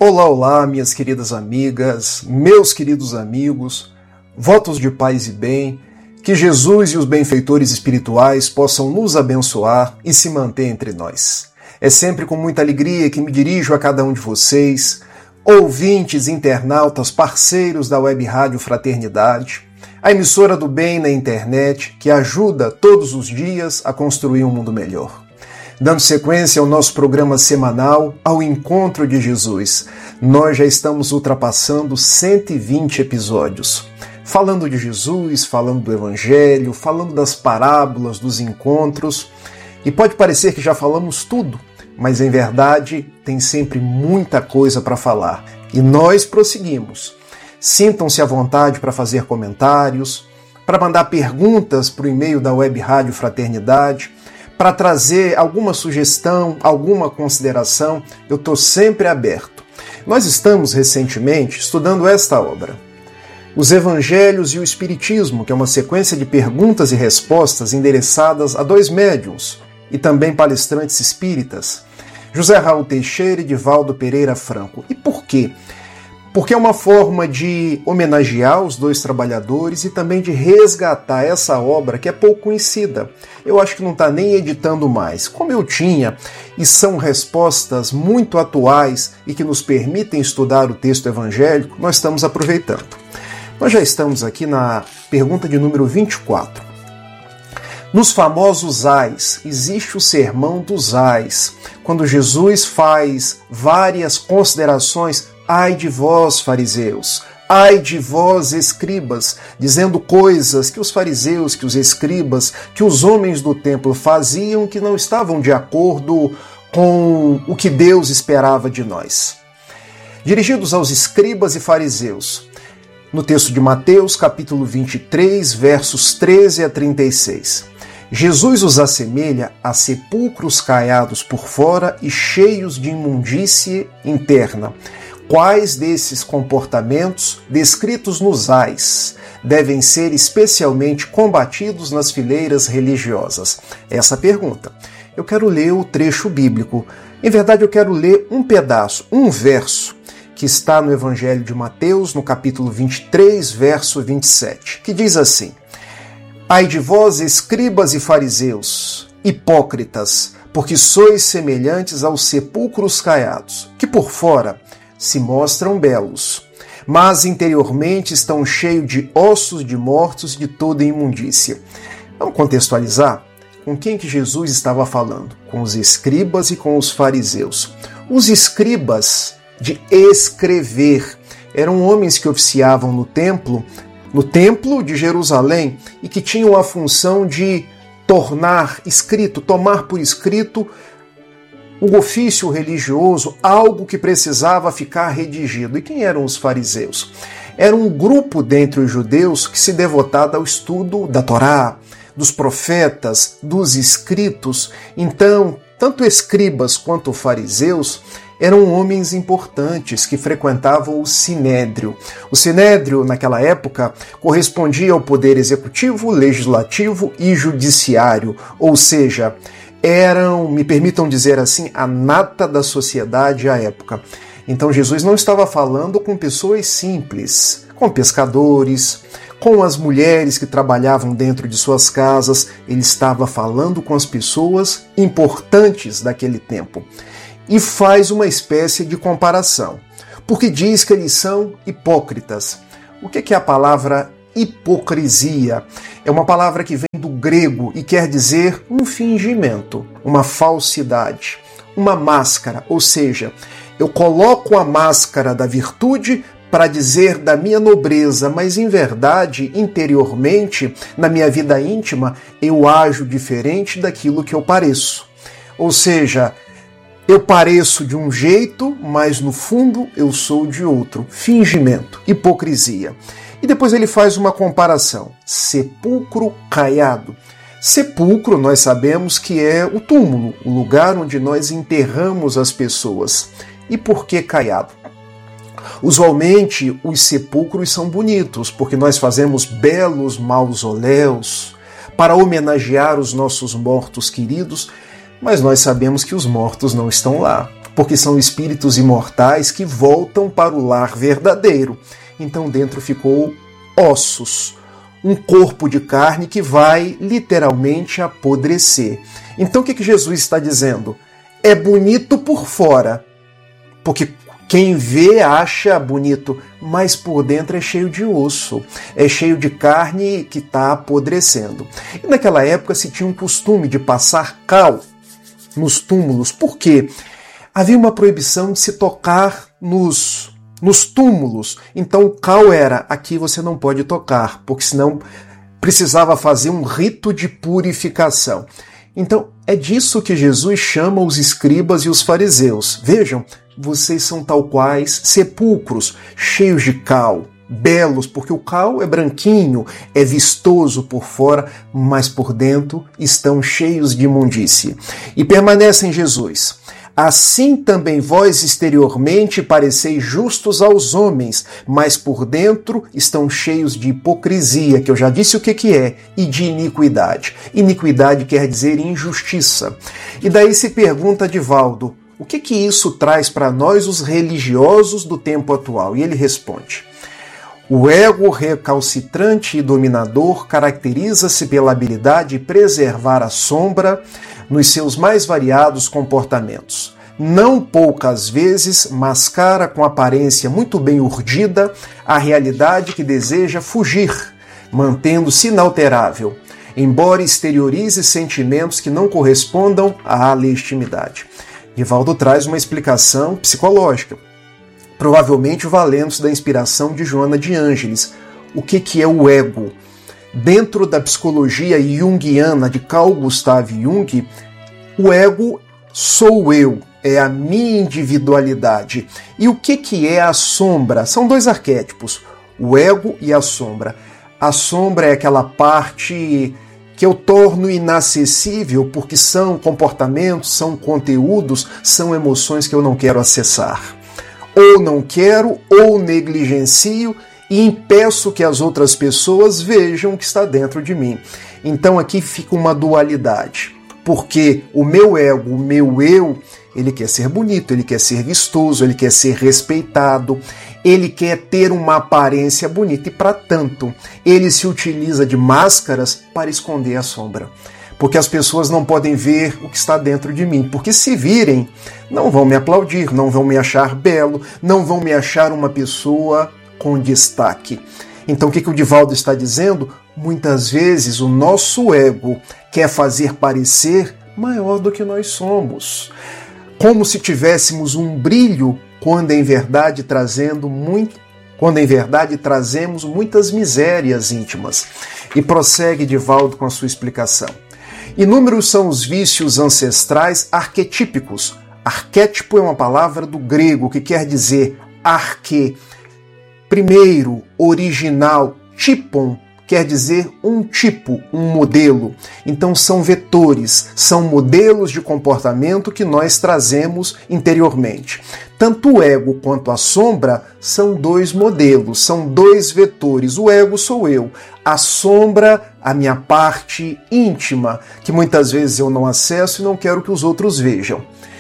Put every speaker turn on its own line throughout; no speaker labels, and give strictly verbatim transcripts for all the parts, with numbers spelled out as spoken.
Olá, olá, minhas queridas amigas, meus queridos amigos, votos de paz e bem, que Jesus e os benfeitores espirituais possam nos abençoar e se manter entre nós. É sempre com muita alegria que me dirijo a cada um de vocês, ouvintes, internautas, parceiros da Web Rádio Fraternidade, a emissora do bem na internet que ajuda todos os dias a construir um mundo melhor. Dando sequência ao nosso programa semanal, ao Encontro de Jesus, nós já estamos ultrapassando cento e vinte episódios, falando de Jesus, falando do Evangelho, falando das parábolas, dos encontros, e pode parecer que já falamos tudo, mas em verdade tem sempre muita coisa para falar, e nós prosseguimos. Sintam-se à vontade para fazer comentários, para mandar perguntas para o e-mail da Web Rádio Fraternidade, para trazer alguma sugestão, alguma consideração, eu estou sempre aberto. Nós estamos recentemente estudando esta obra, Os Evangelhos e o Espiritismo, que é uma sequência de perguntas e respostas endereçadas a dois médiuns e também palestrantes espíritas, José Raul Teixeira e Divaldo Pereira Franco. E por quê? Porque é uma forma de homenagear os dois trabalhadores e também de resgatar essa obra que é pouco conhecida. Eu acho que não está nem editando mais, como eu tinha, e são respostas muito atuais e que nos permitem estudar o texto evangélico, nós estamos aproveitando. Nós já estamos aqui na pergunta de número vinte e quatro. Nos famosos ais, existe o sermão dos ais, quando Jesus faz várias considerações. Ai de vós, fariseus! Ai de vós, escribas! Dizendo coisas que os fariseus, que os escribas, que os homens do templo faziam que não estavam de acordo com o que Deus esperava de nós. Dirigidos aos escribas e fariseus, no texto de Mateus, capítulo vinte e três, versos treze a trinta e seis. Jesus os assemelha a sepulcros caiados por fora e cheios de imundície interna. Quais desses comportamentos, descritos nos ais, devem ser especialmente combatidos nas fileiras religiosas? Essa pergunta. Eu quero ler o trecho bíblico. Em verdade, eu quero ler um pedaço, um verso, que está no Evangelho de Mateus, no capítulo vinte e três, verso vinte e sete, que diz assim: Ai de vós, escribas e fariseus, hipócritas, porque sois semelhantes aos sepulcros caiados, que por fora se mostram belos, mas interiormente estão cheios de ossos de mortos e de toda imundícia. Vamos contextualizar? Com quem que Jesus estava falando? Com os escribas e com os fariseus. Os escribas de escrever eram homens que oficiavam no templo, no templo de Jerusalém, e que tinham a função de tornar escrito, tomar por escrito o ofício religioso, algo que precisava ficar redigido. E quem eram os fariseus? Era um grupo dentre os judeus que se devotava ao estudo da Torá, dos profetas, dos escritos. Então, tanto escribas quanto fariseus eram homens importantes que frequentavam o Sinédrio. O Sinédrio, naquela época, correspondia ao poder executivo, legislativo e judiciário, ou seja, eram, me permitam dizer assim, a nata da sociedade à época. Então Jesus não estava falando com pessoas simples, com pescadores, com as mulheres que trabalhavam dentro de suas casas. Ele estava falando com as pessoas importantes daquele tempo. E faz uma espécie de comparação, porque diz que eles são hipócritas. O que é a palavra hipocrisia? É uma palavra que vem do grego e quer dizer um fingimento, uma falsidade, uma máscara, ou seja, eu coloco a máscara da virtude para dizer da minha nobreza, mas em verdade, interiormente, na minha vida íntima, eu ajo diferente daquilo que eu pareço. Ou seja, eu pareço de um jeito, mas no fundo eu sou de outro. Fingimento, hipocrisia. E depois ele faz uma comparação. Sepulcro caiado. Sepulcro, nós sabemos que é o túmulo, o lugar onde nós enterramos as pessoas. E por que caiado? Usualmente, os sepulcros são bonitos, porque nós fazemos belos mausoléus para homenagear os nossos mortos queridos, mas nós sabemos que os mortos não estão lá. porque são espíritos imortais que voltam para o lar verdadeiro. Então dentro ficou ossos, um corpo de carne que vai literalmente apodrecer. Então o que, que Jesus está dizendo? É bonito por fora, porque quem vê acha bonito, mas por dentro é cheio de osso, é cheio de carne que está apodrecendo. E naquela época se tinha um costume de passar cal nos túmulos. Por quê? Havia uma proibição de se tocar nos, nos túmulos. Então o cal era, aqui você não pode tocar, porque senão precisava fazer um rito de purificação. Então é disso que Jesus chama os escribas e os fariseus. Vejam, vocês são tal quais sepulcros, cheios de cal, belos, porque o cal é branquinho, é vistoso por fora, mas por dentro estão cheios de imundície. E permanece em Jesus. Assim também vós exteriormente pareceis justos aos homens, mas por dentro estão cheios de hipocrisia, que eu já disse o que que é, e de iniquidade. Iniquidade quer dizer injustiça. E daí se pergunta Divaldo, o que que isso traz para nós, os religiosos do tempo atual? E ele responde: o ego recalcitrante e dominador caracteriza-se pela habilidade de preservar a sombra nos seus mais variados comportamentos. Não poucas vezes mascara com aparência muito bem urdida a realidade que deseja fugir, mantendo-se inalterável, embora exteriorize sentimentos que não correspondam à legitimidade. Divaldo traz uma explicação psicológica, provavelmente valendo-se da inspiração de Joana de Ângeles. O que, que é o ego? Dentro da psicologia junguiana de Carl Gustav Jung, o ego sou eu, é a minha individualidade. E o que, que é a sombra? São dois arquétipos, o ego e a sombra. A sombra é aquela parte que eu torno inacessível porque são comportamentos, são conteúdos, são emoções que eu não quero acessar. Ou não quero, ou negligencio e impeço que as outras pessoas vejam o que está dentro de mim. Então aqui fica uma dualidade, porque o meu ego, o meu eu, ele quer ser bonito, ele quer ser vistoso, ele quer ser respeitado, ele quer ter uma aparência bonita e, para tanto, ele se utiliza de máscaras para esconder a sombra. Porque as pessoas não podem ver o que está dentro de mim, porque se virem, não vão me aplaudir, não vão me achar belo, não vão me achar uma pessoa com destaque. Então o que, que o Divaldo está dizendo? Muitas vezes o nosso ego quer fazer parecer maior do que nós somos, como se tivéssemos um brilho quando em verdade trazendo muito, quando em verdade trazemos muitas misérias íntimas. E prossegue Divaldo com a sua explicação. Inúmeros são os vícios ancestrais arquetípicos. Arquétipo é uma palavra do grego que quer dizer arque, primeiro, original, typon, quer dizer um tipo, um modelo. Então são vetores, são modelos de comportamento que nós trazemos interiormente. Tanto o ego quanto a sombra são dois modelos, são dois vetores. O ego sou eu, a sombra, a minha parte íntima, que muitas vezes eu não acesso e não quero que os outros vejam,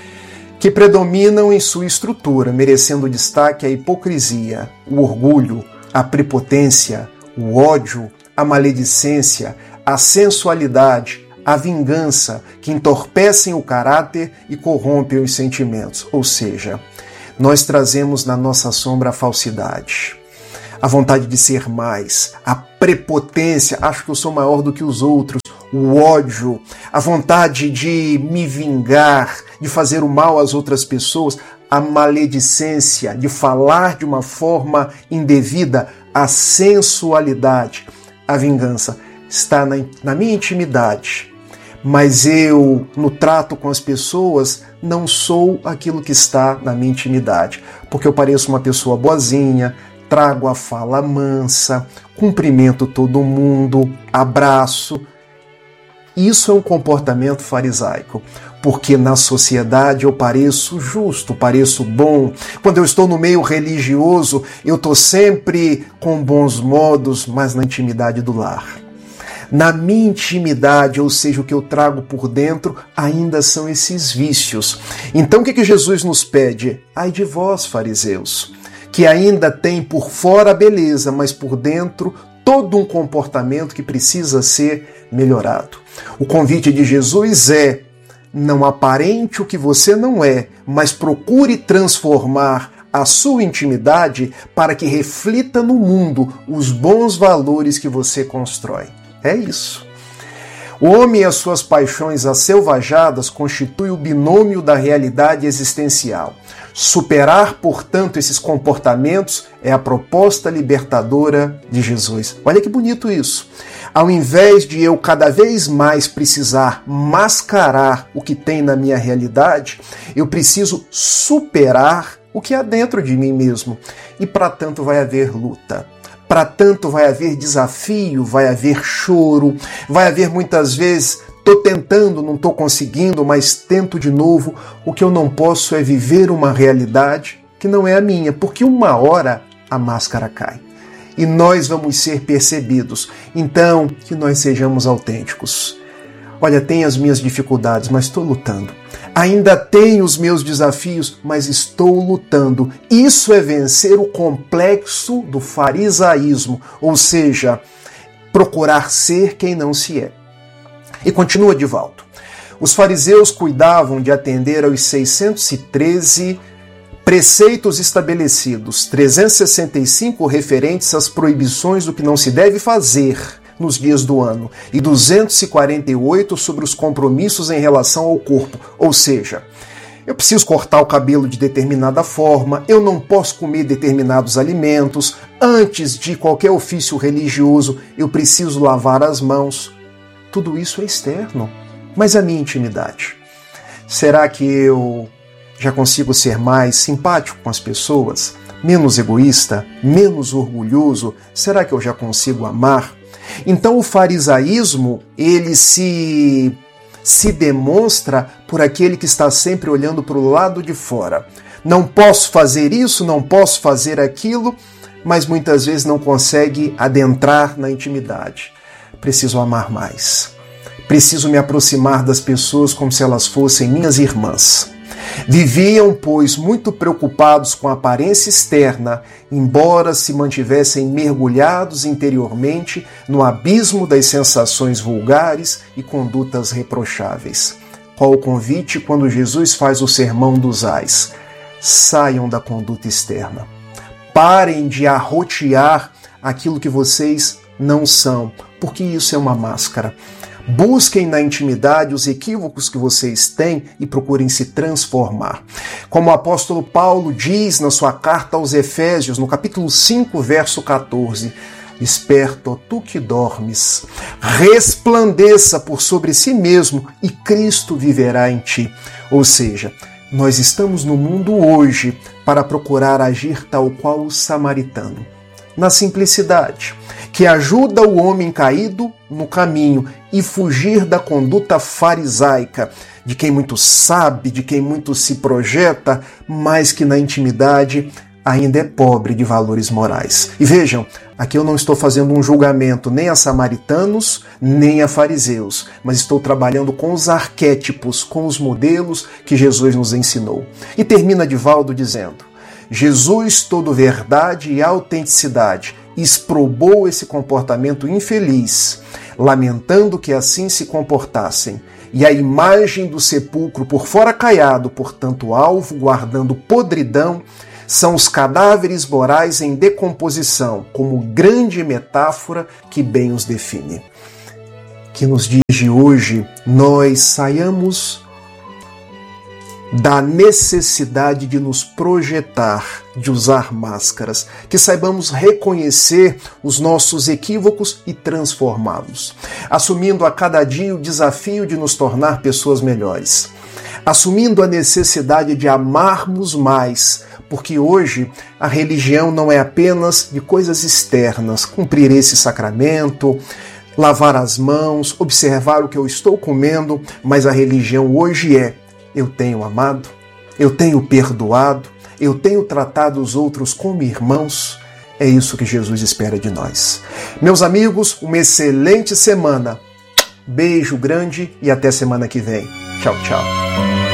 que predominam em sua estrutura, merecendo destaque a hipocrisia, o orgulho, a prepotência, o ódio, a maledicência, a sensualidade, a vingança, que entorpecem o caráter e corrompem os sentimentos. Ou seja, nós trazemos na nossa sombra a falsidade, a vontade de ser mais, a prepotência, acho que eu sou maior do que os outros, o ódio, a vontade de me vingar, de fazer o mal às outras pessoas, a maledicência, de falar de uma forma indevida, a sensualidade, a vingança. Está na, na minha intimidade, mas eu, no trato com as pessoas, não sou aquilo que está na minha intimidade, porque eu pareço uma pessoa boazinha, trago a fala mansa, cumprimento todo mundo, abraço. Isso é um comportamento farisaico, porque na sociedade eu pareço justo, pareço bom. Quando eu estou no meio religioso, eu estou sempre com bons modos, mas na intimidade do lar, Na minha intimidade, ou seja, o que eu trago por dentro, ainda são esses vícios. Então o que, que Jesus nos pede? Ai de vós, fariseus, que ainda tem por fora a beleza, mas por dentro todo um comportamento que precisa ser melhorado. O convite de Jesus é: não aparente o que você não é, mas procure transformar a sua intimidade para que reflita no mundo os bons valores que você constrói. É isso. O homem e as suas paixões asselvajadas constituem o binômio da realidade existencial. Superar, portanto, esses comportamentos é a proposta libertadora de Jesus. Olha que bonito isso. Ao invés de eu cada vez mais precisar mascarar o que tem na minha realidade, eu preciso superar o que há dentro de mim mesmo. E para tanto vai haver luta. Para tanto vai haver desafio, vai haver choro, vai haver muitas vezes, estou tentando, não estou conseguindo, mas tento de novo. O que eu não posso é viver uma realidade que não é a minha, porque uma hora a máscara cai. E nós vamos ser percebidos. Então, que nós sejamos autênticos. Olha, tenho as minhas dificuldades, mas estou lutando. Ainda tenho os meus desafios, mas estou lutando. Isso é vencer o complexo do farisaísmo, ou seja, procurar ser quem não se é. E continua Divaldo. Os fariseus cuidavam de atender aos seiscentos e treze preceitos estabelecidos, trezentos e sessenta e cinco referentes às proibições do que não se deve fazer nos dias do ano, e duzentos e quarenta e oito sobre os compromissos em relação ao corpo, ou seja, eu preciso cortar o cabelo de determinada forma, eu não posso comer determinados alimentos, antes de qualquer ofício religioso eu preciso lavar as mãos. Tudo isso é externo, mas a minha intimidade. Será que eu já consigo ser mais simpático com as pessoas, menos egoísta, menos orgulhoso? Será que eu já consigo amar? Então o farisaísmo, ele se, se demonstra por aquele que está sempre olhando para o lado de fora. Não posso fazer isso, não posso fazer aquilo, mas muitas vezes não consegue adentrar na intimidade. Preciso amar mais. Preciso me aproximar das pessoas como se elas fossem minhas irmãs. Viviam, pois, muito preocupados com a aparência externa, embora se mantivessem mergulhados interiormente no abismo das sensações vulgares e condutas reprocháveis. Qual o convite quando Jesus faz o sermão dos ais? Saiam da conduta externa. Parem de arrotear aquilo que vocês não são, porque isso é uma máscara. Busquem na intimidade os equívocos que vocês têm e procurem se transformar. Como o apóstolo Paulo diz na sua carta aos Efésios, no capítulo cinco, verso catorze, desperta, ó tu que dormes, resplandeça por sobre si mesmo e Cristo viverá em ti. Ou seja, nós estamos no mundo hoje para procurar agir tal qual o samaritano, na simplicidade, que ajuda o homem caído no caminho e fugir da conduta farisaica, de quem muito sabe, de quem muito se projeta, mas que na intimidade ainda é pobre de valores morais. E vejam, aqui eu não estou fazendo um julgamento nem a samaritanos, nem a fariseus, mas estou trabalhando com os arquétipos, com os modelos que Jesus nos ensinou. E termina Divaldo dizendo: Jesus, todo verdade e autenticidade, exprobou esse comportamento infeliz, lamentando que assim se comportassem, e a imagem do sepulcro por fora caiado, portanto alvo, guardando podridão, são os cadáveres morais em decomposição, como grande metáfora que bem os define. Que nos dias de hoje nós saiamos da necessidade de nos projetar, de usar máscaras, que saibamos reconhecer os nossos equívocos e transformá-los, assumindo a cada dia o desafio de nos tornar pessoas melhores, assumindo a necessidade de amarmos mais, porque hoje a religião não é apenas de coisas externas, cumprir esse sacramento, lavar as mãos, observar o que eu estou comendo, mas a religião hoje é: eu tenho amado, eu tenho perdoado, eu tenho tratado os outros como irmãos. É isso que Jesus espera de nós. Meus amigos, uma excelente semana. Beijo grande e até semana que vem. Tchau, tchau.